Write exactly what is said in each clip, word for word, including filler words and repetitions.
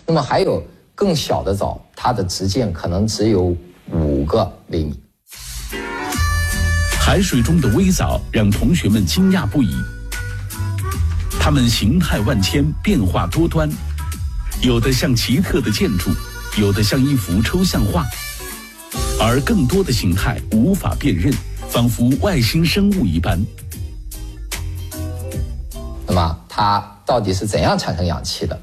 那么还有更小的藻，它的直径可能只有五个微米。 海水中的微藻让同学们惊讶不已，它们形态万千，变化多端，有的像奇特的建筑，有的像一幅抽象画，而更多的形态无法辨认，仿佛外星生物一般。 那么它到底是怎样产生氧气的？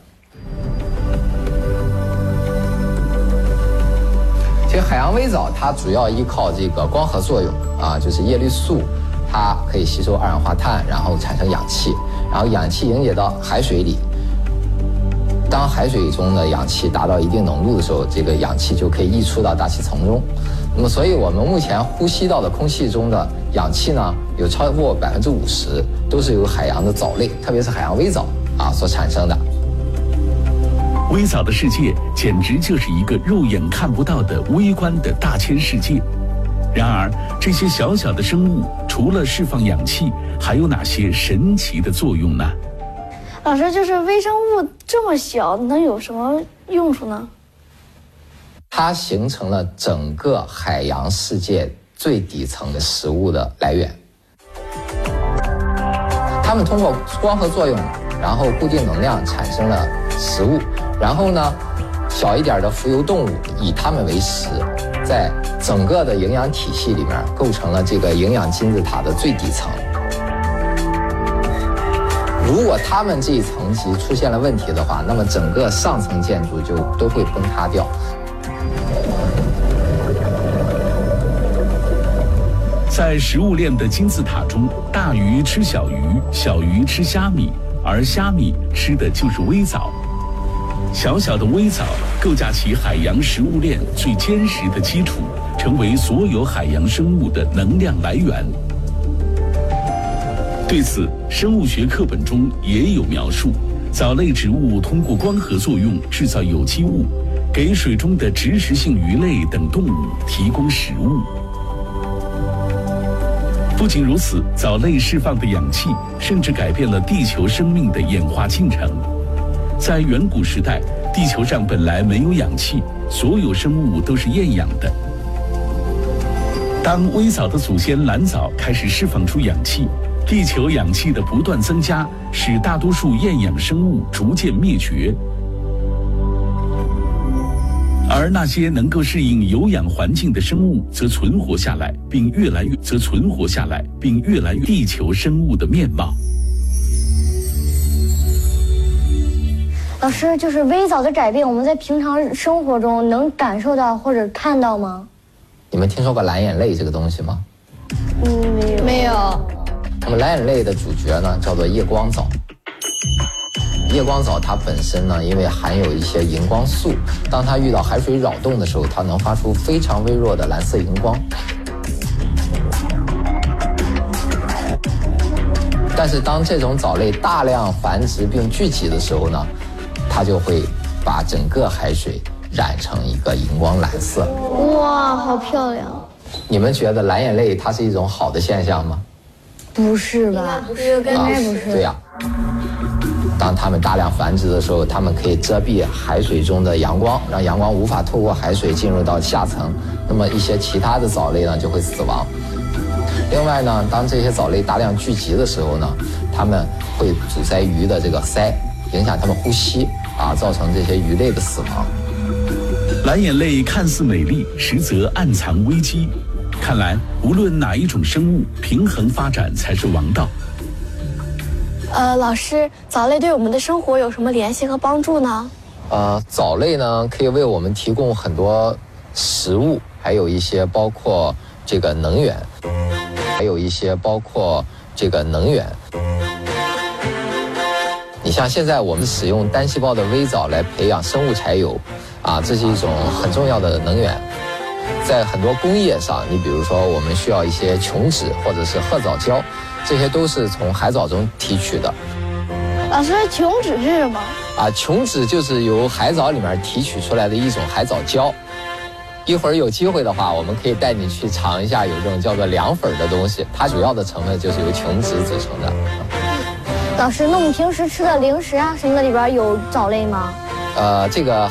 其实海洋微藻它主要依靠这个光合作用啊，就是叶绿素，它可以吸收二氧化碳，然后产生氧气，然后氧气凝结到海水里。当海水中的氧气达到一定浓度的时候，这个氧气就可以溢出到大气层中。那么，所以我们目前呼吸到的空气中的氧气呢，有超过百分之五十都是由海洋的藻类，特别是海洋微藻啊所产生的。 微藻的世界简直就是一个肉眼看不到的微观的大千世界。然而，这些小小的生物除了释放氧气，还有哪些神奇的作用呢？ 老师，就是微生物这么小，能有什么用处呢？ 它形成了整个海洋世界最底层的食物的来源。它们通过光合作用，然后固定能量产生了食物，然后呢，小一点的浮游动物以它们为食，在整个的营养体系里面构成了这个营养金字塔的最底层。如果它们这一层级出现了问题的话，那么整个上层建筑就都会崩塌掉。 在食物链的金字塔中，大鱼吃小鱼，小鱼吃虾米，而虾米吃的就是微藻。小小的微藻构架起海洋食物链最坚实的基础，成为所有海洋生物的能量来源。对此，生物学课本中也有描述，藻类植物通过光合作用制造有机物，给水中的植食性鱼类等动物提供食物。不仅如此，藻类释放的氧气甚至改变了地球生命的演化进程。在远古时代，地球上本来没有氧气，所有生物都是厌氧的。当微藻的祖先蓝藻开始释放出氧气，地球氧气的不断增加，使大多数厌氧生物逐渐灭绝。而那些能够适应有氧环境的生物则存活下来，并越来越则存活下来，并越来越地球生物的面貌。 老师，就是微藻的改变，我们在平常生活中能感受到或者看到吗？ 你们听说过蓝眼泪这个东西吗？ 嗯，没有。没有。 那么蓝眼泪的主角呢，叫做夜光藻。夜光藻它本身呢，因为含有一些荧光素，当它遇到海水扰动的时候，它能发出非常微弱的蓝色荧光。但是当这种藻类大量繁殖并聚集的时候呢，它就会把整个海水染成一个荧光蓝色。 哇，好漂亮！ 你们觉得蓝眼泪它是一种好的现象吗？ 不是吧？不是，应该不是。 对呀。当它们大量繁殖的时候，它们可以遮蔽海水中的阳光，让阳光无法透过海水进入到下层。那么一些其他的藻类呢就会死亡。另外呢，当这些藻类大量聚集的时候呢，它们会阻塞鱼的这个鳃，影响它们呼吸啊，造成这些鱼类的死亡。 蓝眼泪看似美丽，实则暗藏危机。看来，无论哪一种生物，平衡发展才是王道。 呃，老师，藻类对我们的生活有什么联系和帮助呢？ 呃，藻类呢可以为我们提供很多食物，还有一些包括这个能源，还有一些包括这个能源。你像现在我们使用单细胞的微藻来培养生物柴油，啊，这是一种很重要的能源。在很多工业上，你比如说我们需要一些琼脂或者是褐藻胶，这些都是从海藻中提取的。 老师，琼脂是什么？ 啊，琼脂就是由海藻里面提取出来的一种海藻胶。一会儿有机会的话，我们可以带你去尝一下有这种叫做凉粉的东西，它主要的成分就是由琼脂组成的。 老师，那我们平时吃的零食啊什么的里边有藻类吗？ 呃，这个